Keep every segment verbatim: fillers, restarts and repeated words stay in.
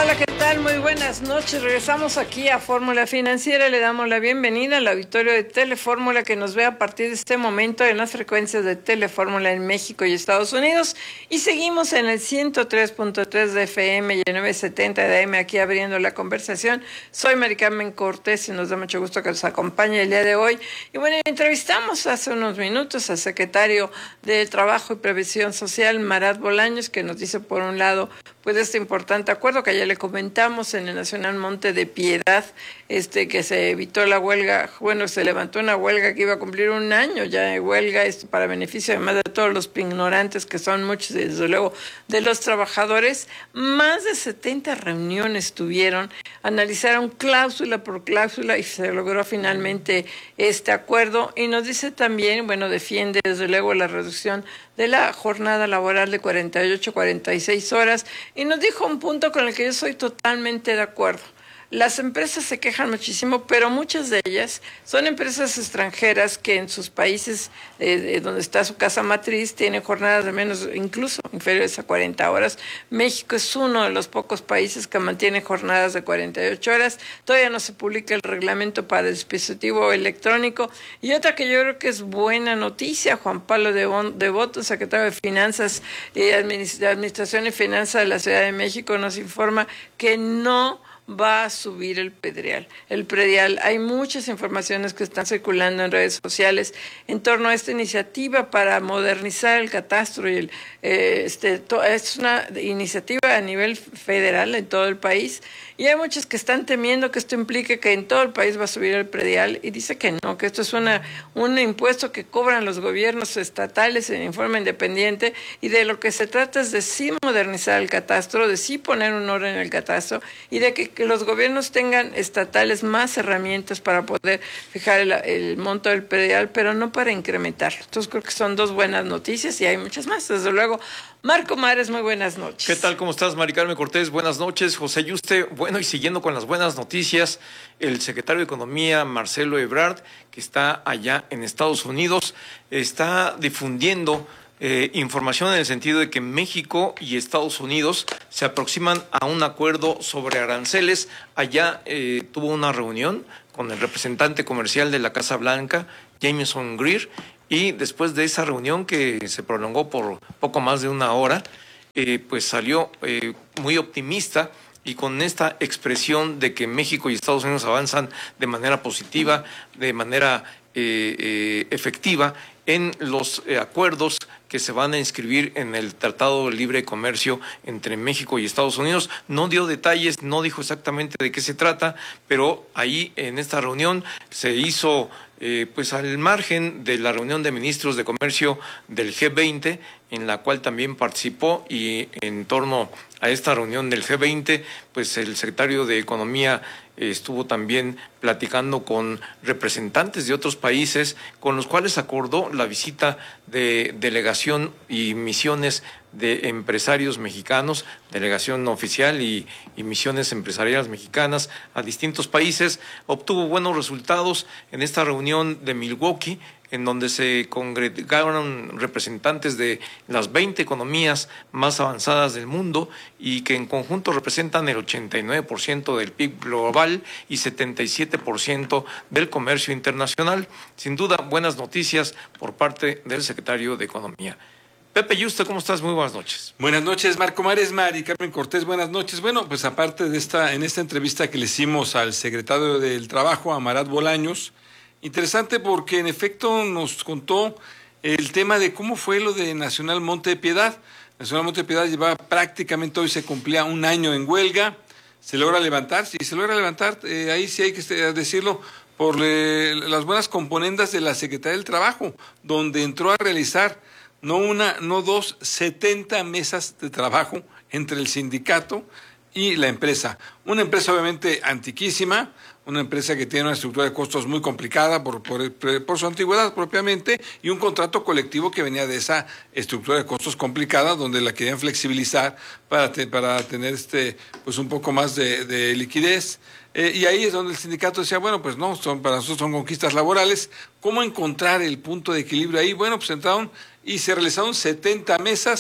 Hola, ¿qué tal? Muy buenas noches. Regresamos aquí a Fórmula Financiera. Le damos la bienvenida al auditorio de Telefórmula que nos ve a partir de este momento en las frecuencias de Telefórmula en México y Estados Unidos. Y seguimos en el ciento tres punto tres de F M y el novecientos setenta de A M aquí abriendo la conversación. Soy Mari Carmen Cortés y nos da mucho gusto que nos acompañe el día de hoy. Y bueno, entrevistamos hace unos minutos al secretario de Trabajo y Previsión Social, Marat Bolaños, que nos dice por un lado pues este importante acuerdo que ya le comentamos en el Nacional Monte de Piedad, este que se evitó la huelga, bueno, se levantó una huelga que iba a cumplir un año ya de huelga, esto para beneficio además de todos los ignorantes que son muchos y desde luego de los trabajadores. Más de setenta reuniones tuvieron, analizaron cláusula por cláusula y se logró finalmente este acuerdo. Y nos dice también, bueno, defiende desde luego la reducción de la jornada laboral de cuarenta y ocho a cuarenta y seis horas, y nos dijo un punto con el que yo soy totalmente de acuerdo. Las empresas se quejan muchísimo, pero muchas de ellas son empresas extranjeras que en sus países eh, donde está su casa matriz tienen jornadas de menos, incluso inferiores a cuarenta horas. México es uno de los pocos países que mantiene jornadas de cuarenta y ocho horas. Todavía no se publica el reglamento para el dispositivo electrónico. Y otra que yo creo que es buena noticia, Juan Pablo Devoto, secretario de Finanzas y eh, Administración y Finanzas de la Ciudad de México, nos informa que no va a subir el predial. El predial, hay muchas informaciones que están circulando en redes sociales en torno a esta iniciativa para modernizar el catastro y el eh, este to, es una iniciativa a nivel federal en todo el país y hay muchos que están temiendo que esto implique que en todo el país va a subir el predial y dice que no, que esto es una un impuesto que cobran los gobiernos estatales en forma independiente y de lo que se trata es de sí modernizar el catastro, de sí poner un orden en el catastro y de que que los gobiernos tengan estatales más herramientas para poder fijar el, el monto del predial, pero no para incrementarlo. Entonces creo que son dos buenas noticias y hay muchas más, desde luego. Marco Mares, muy buenas noches. ¿Qué tal? ¿Cómo estás, Mari Carmen Cortés? Buenas noches. José Yuste, bueno, y siguiendo con las buenas noticias, el secretario de Economía, Marcelo Ebrard, que está allá en Estados Unidos, está difundiendo Eh, información en el sentido de que México y Estados Unidos se aproximan a un acuerdo sobre aranceles. Allá eh, tuvo una reunión con el representante comercial de la Casa Blanca, Jameson Greer, y después de esa reunión que se prolongó por poco más de una hora, eh, pues salió eh, muy optimista y con esta expresión de que México y Estados Unidos avanzan de manera positiva, de manera eh, eh, efectiva en los eh, acuerdos que se van a inscribir en el Tratado de Libre Comercio entre México y Estados Unidos. No dio detalles, no dijo exactamente de qué se trata, pero ahí en esta reunión se hizo eh, pues al margen de la reunión de ministros de comercio del G veinte, en la cual también participó, y en torno a esta reunión del G veinte, pues el secretario de Economía estuvo también platicando con representantes de otros países con los cuales acordó la visita de delegación y misiones de empresarios mexicanos, delegación oficial y, y misiones empresariales mexicanas a distintos países. Obtuvo buenos resultados en esta reunión de Milwaukee, en donde se congregaron representantes de las veinte economías más avanzadas del mundo y que en conjunto representan el ochenta y nueve por ciento del P I B global y setenta y siete por ciento del comercio internacional. Sin duda, buenas noticias por parte del secretario de Economía. Pepe Yuste, ¿cómo estás? Muy buenas noches. Buenas noches, Marco Mares, Mari Carmen Cortés, buenas noches. Bueno, pues aparte de esta, en esta entrevista que le hicimos al secretario del Trabajo, a Marat Bolaños, interesante porque en efecto nos contó el tema de cómo fue lo de Nacional Monte de Piedad. Nacional Monte de Piedad llevaba prácticamente, hoy se cumplía un año en huelga, se logra levantar, sí, se logra levantar, eh, ahí sí hay que decirlo, por eh, las buenas componendas de la Secretaría del Trabajo, donde entró a realizar no una, no dos, setenta mesas de trabajo entre el sindicato y la empresa. Una empresa obviamente antiquísima, una empresa que tiene una estructura de costos muy complicada por, por, por su antigüedad propiamente, y un contrato colectivo que venía de esa estructura de costos complicada, donde la querían flexibilizar para, te, para tener este pues un poco más de, de liquidez. Eh, y ahí es donde el sindicato decía, bueno, pues no, son, para nosotros son conquistas laborales. ¿Cómo encontrar el punto de equilibrio ahí? Bueno, pues entraron y se realizaron setenta mesas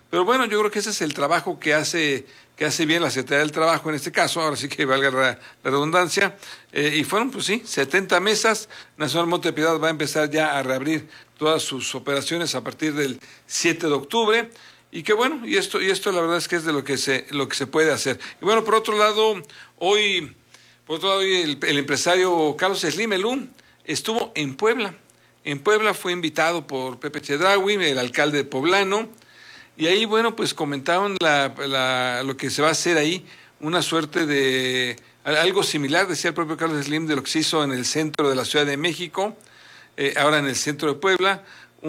Pero bueno, yo creo que ese es el trabajo que hace que hace bien la Secretaría del Trabajo en este caso, ahora sí que valga la, la redundancia, eh, y fueron, pues sí, setenta mesas. Nacional Monte de Piedad va a empezar ya a reabrir todas sus operaciones a partir del siete de octubre, y que bueno, y esto, y esto la verdad es que es de lo que se, lo que se puede hacer. Y bueno, por otro lado, hoy, por otro lado, hoy el, el empresario Carlos Slim Elú estuvo en Puebla. En Puebla fue invitado por Pepe Chedraui, el alcalde poblano, y ahí, bueno, pues comentaron la, la, lo que se va a hacer ahí, una suerte de algo similar, decía el propio Carlos Slim, de lo que se hizo en el centro de la Ciudad de México, eh, ahora en el centro de Puebla,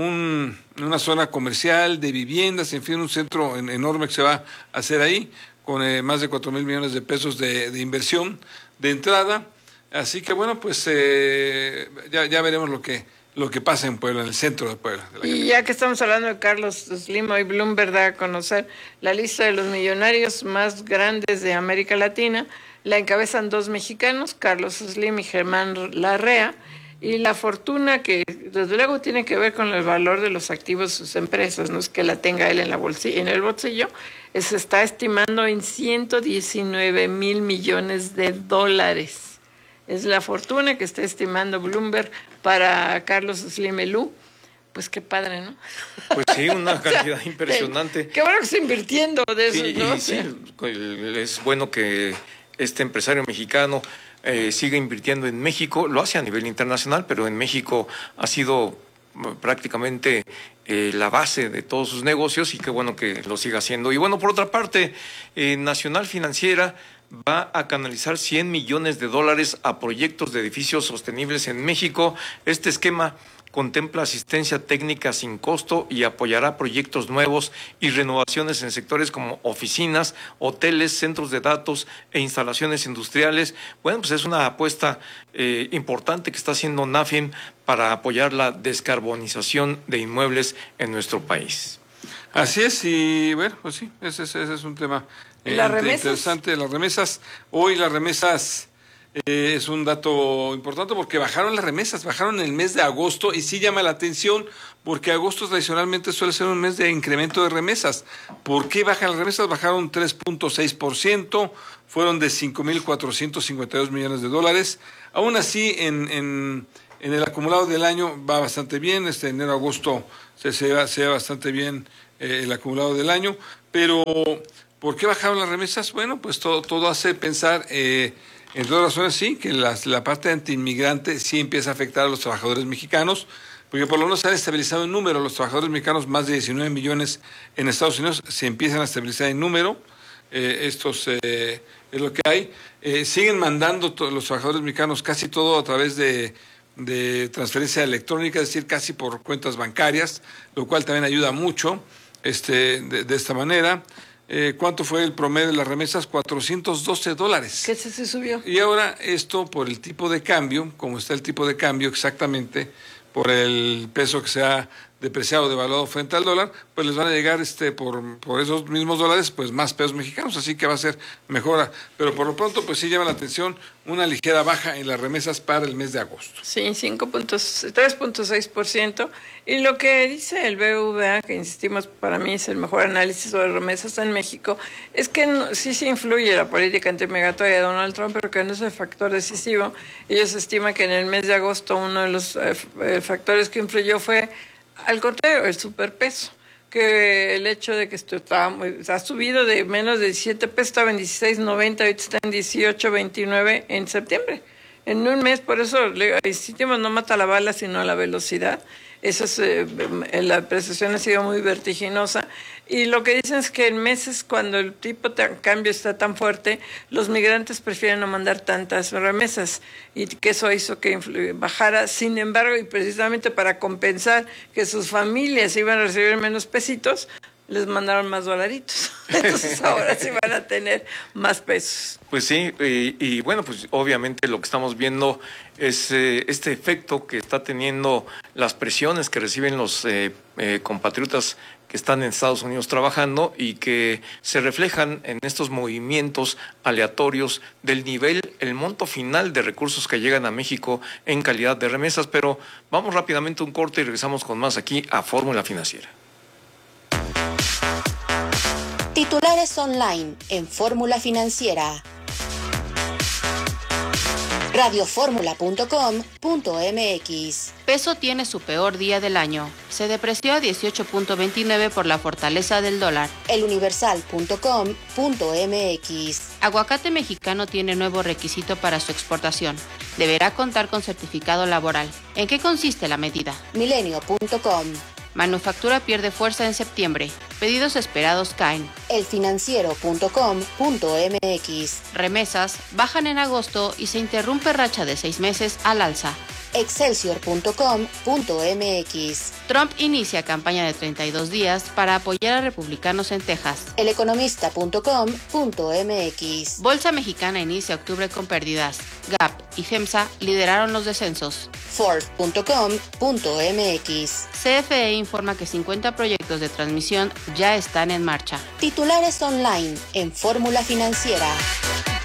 un, una zona comercial de viviendas, en fin, un centro en, enorme que se va a hacer ahí, con eh, más de cuatro mil millones de pesos de, de inversión de entrada. Así que, bueno, pues eh, ya, ya veremos lo que... lo que pasa en Puebla, en el centro de Puebla. De y ya que estamos hablando de Carlos Slim, hoy Bloomberg da a conocer la lista de los millonarios más grandes de América Latina. La encabezan dos mexicanos, Carlos Slim y Germán Larrea, y la fortuna que desde luego tiene que ver con el valor de los activos de sus empresas, no es que la tenga él en, la bolsillo, en el bolsillo, se está estimando en ciento diecinueve mil millones de dólares. Es la fortuna que está estimando Bloomberg para Carlos Slim Elú. Pues qué padre, ¿no? Pues sí, una cantidad o sea, impresionante. Qué bueno que está invirtiendo de eso, sí, ¿no? Y, sí, es bueno que este empresario mexicano eh, siga invirtiendo en México. Lo hace a nivel internacional, pero en México ha sido prácticamente eh, la base de todos sus negocios, y qué bueno que lo siga haciendo. Y bueno, por otra parte, eh, Nacional Financiera va a canalizar cien millones de dólares a proyectos de edificios sostenibles en México. Este esquema contempla asistencia técnica sin costo y apoyará proyectos nuevos y renovaciones en sectores como oficinas, hoteles, centros de datos e instalaciones industriales. Bueno, pues es una apuesta eh, importante que está haciendo NAFIM para apoyar la descarbonización de inmuebles en nuestro país. Así es, y bueno, pues sí, ese, ese, ese es un tema eh, ¿Las remesas? interesante. Las remesas, hoy las remesas eh, es un dato importante porque bajaron las remesas, bajaron en el mes de agosto, y sí llama la atención porque agosto tradicionalmente suele ser un mes de incremento de remesas. ¿Por qué bajan las remesas? Bajaron tres punto seis por ciento, fueron de cinco mil cuatrocientos cincuenta y dos millones de dólares. Aún así, en, en, en el acumulado del año va bastante bien, este enero-agosto se, se, va, se va bastante bien eh, el acumulado del año, pero ¿por qué bajaron las remesas? Bueno, pues todo, todo hace pensar, eh, entre otras razones, sí, que las, la parte antiinmigrante sí empieza a afectar a los trabajadores mexicanos, porque por lo menos se han estabilizado en número. Los trabajadores mexicanos, más de diecinueve millones en Estados Unidos, se empiezan a estabilizar en número. Eh, estos eh, es lo que hay. Eh, siguen mandando los trabajadores mexicanos casi todo a través de, de transferencia electrónica, es decir, casi por cuentas bancarias, lo cual también ayuda mucho este, de, de esta manera. Eh, ¿Cuánto fue el promedio de las remesas? cuatrocientos doce dólares. ¿Qué se, se subió? Y ahora esto por el tipo de cambio, como está el tipo de cambio exactamente, por el peso que se ha depreciado, devaluado frente al dólar, pues les van a llegar este por, por esos mismos dólares, pues más pesos mexicanos, así que va a ser mejora. Pero por lo pronto, pues sí llama la atención una ligera baja en las remesas para el mes de agosto. Sí, tres punto seis por ciento. Y lo que dice el B B V A, que insistimos, para mí es el mejor análisis sobre remesas en México, es que no, sí se influye la política antimigratoria de Donald Trump, pero que no es el factor decisivo. Ellos estiman que en el mes de agosto uno de los eh, factores que influyó fue, al contrario, el superpeso, que el hecho de que esto está muy, ha subido de menos de diecisiete pesos, estaba en dieciséis noventa, ahorita está en dieciocho veintinueve en septiembre. En un mes, por eso le insistimos, no mata la bala, sino la velocidad. Esa es, eh, la apreciación ha sido muy vertiginosa. Y lo que dicen es que en meses, cuando el tipo de cambio está tan fuerte, los migrantes prefieren no mandar tantas remesas, y que eso hizo que bajara. Sin embargo, y precisamente para compensar que sus familias iban a recibir menos pesitos, les mandaron más dolaritos. Entonces ahora sí van a tener más pesos. Pues sí, y, y bueno, pues obviamente lo que estamos viendo es eh, este efecto que está teniendo las presiones que reciben los eh, eh, compatriotas que están en Estados Unidos trabajando, y que se reflejan en estos movimientos aleatorios del nivel, el monto final de recursos que llegan a México en calidad de remesas. Pero vamos rápidamente a un corte y regresamos con más aquí a Fórmula Financiera. Titulares online en Fórmula Financiera. radioformula punto com punto m x. Peso tiene su peor día del año. Se depreció a dieciocho punto veintinueve por la fortaleza del dólar. eluniversal punto com punto m x. Aguacate mexicano tiene nuevo requisito para su exportación. Deberá contar con certificado laboral. ¿En qué consiste la medida? milenio punto com. Manufactura pierde fuerza en septiembre. Pedidos esperados caen. elfinanciero punto com punto m x. Remesas bajan en agosto y se interrumpe racha de seis meses al alza. excelsior punto com punto m x. Trump inicia campaña de treinta y dos días para apoyar a republicanos en Texas. eleconomista punto com punto m x. Bolsa mexicana inicia octubre con pérdidas. Gap y FEMSA lideraron los descensos. Forbes punto com punto m x. C F E informa que cincuenta proyectos de transmisión ya están en marcha. Titulares online en Fórmula Financiera.